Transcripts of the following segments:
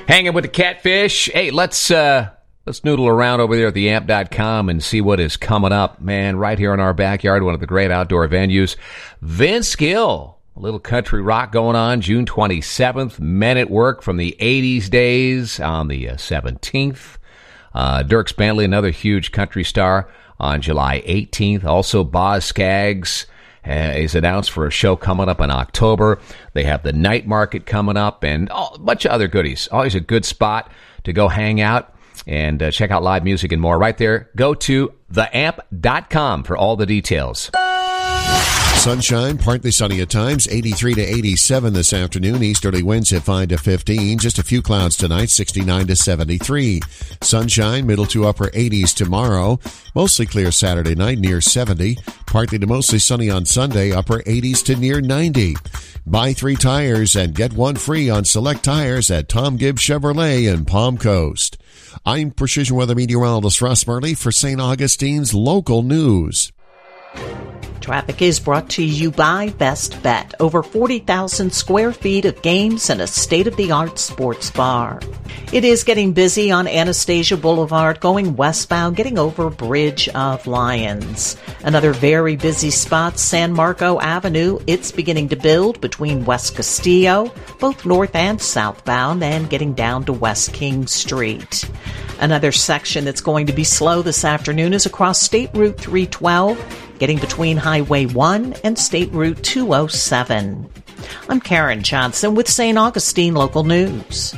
Hanging with the Catfish. Hey, let's noodle around over there at theamp.com and see what is coming up. Man, right here in our backyard, one of the great outdoor venues. Vince Gill, a little country rock going on, June 27th. Men at Work from the 80s days on the 17th. Dierks Bentley, another huge country star, on July 18th. Also, Boz Scaggs is announced for a show coming up in October. They have the night market coming up and a bunch of other goodies. Always a good spot to go hang out and check out live music and more. Right there, go to theamp.com for all the details. Sunshine, partly sunny at times, 83 to 87 this afternoon. Easterly winds at 5 to 15. Just a few clouds tonight, 69 to 73. Sunshine, middle to upper 80s tomorrow. Mostly clear Saturday night, near 70. Partly to mostly sunny on Sunday, upper 80s to near 90. Buy 3 tires and get 1 free on select tires at Tom Gibbs Chevrolet in Palm Coast. I'm Precision Weather Meteorologist Russ Murley for St. Augustine's Local News. Traffic is brought to you by Best Bet. Over 40,000 square feet of games and a state-of-the-art sports bar. It is getting busy on Anastasia Boulevard going westbound, getting over Bridge of Lions. Another very busy spot, San Marco Avenue. It's beginning to build between West Castillo, both north and southbound, and getting down to West King Street. Another section that's going to be slow this afternoon is across State Route 312, getting between Highway 1 and State Route 207. I'm Karen Johnson with St. Augustine Local News.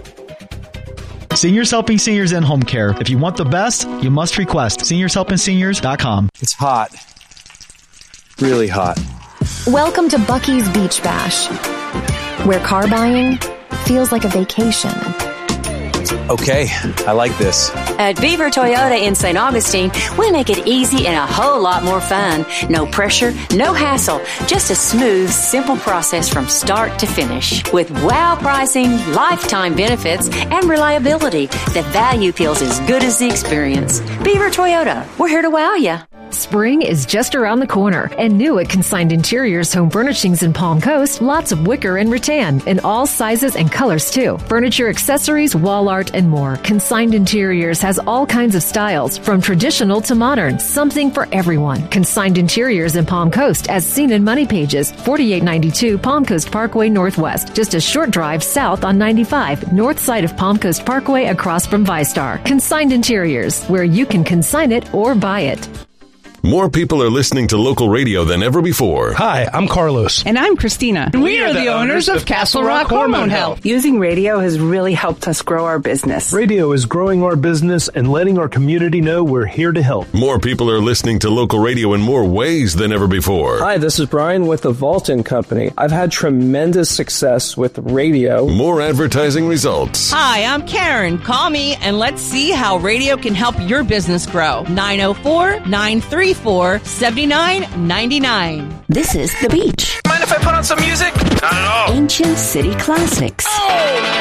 Seniors Helping Seniors in Home Care. If you want the best, you must request seniorshelpingseniors.com. It's hot. Really hot. Welcome to Bucky's Beach Bash, where car buying feels like a vacation. Okay, I like this. At Beaver Toyota in St. Augustine, we make it easy and a whole lot more fun. No pressure, no hassle, just a smooth, simple process from start to finish. With wow pricing, lifetime benefits, and reliability, the value feels as good as the experience. Beaver Toyota, we're here to wow you. Spring is just around the corner, and new at Consigned Interiors Home Furnishings in Palm Coast, lots of wicker and rattan in all sizes and colors too. Furniture, accessories, wall art, and more. Consigned Interiors has all kinds of styles, from traditional to modern, something for everyone. Consigned Interiors in Palm Coast, as seen in Money Pages, 4892 Palm Coast Parkway Northwest, just a short drive south on 95, north side of Palm Coast Parkway across from ViStar. Consigned Interiors, where you can consign it or buy it. More people are listening to local radio than ever before. Hi, I'm Carlos. And I'm Christina. And we are the owners of Castle Rock Hormone Health. Using radio has really helped us grow our business. Radio is growing our business and letting our community know we're here to help. More people are listening to local radio in more ways than ever before. Hi, this is Brian with the Vaulton Company. I've had tremendous success with radio. More advertising results. Hi, I'm Karen. Call me and let's see how radio can help your business grow. 904-934-7999. This is The Beach. Mind if I put on some music? Not at all. Ancient City Classics. Oh!